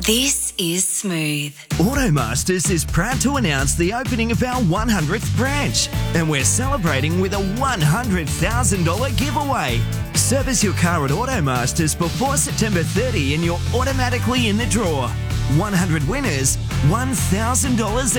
This is Smooth. Automasters is proud to announce the opening of our 100th branch, and we're celebrating with a $100,000 giveaway. Service your car at Automasters before September 30 and you're automatically in the draw. 100 winners, $1,000